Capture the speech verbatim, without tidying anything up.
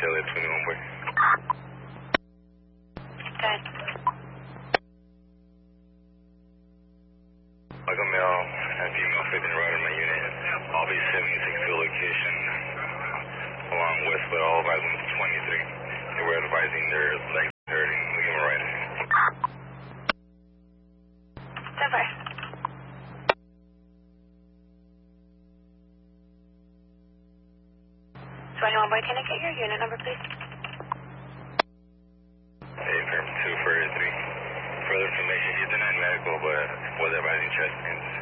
detail at twenty-one boy. Good. Michael male and female fifteen rider in my unit. I'll be seventy-six to location along Westwood, all advising twenty-three. They were advising their legs hurting. We give them a ride. Silver. twenty-one boy, can I get your unit number, please? Hey, firm two for three. Further information, he's denied medical, but was advising chest pains.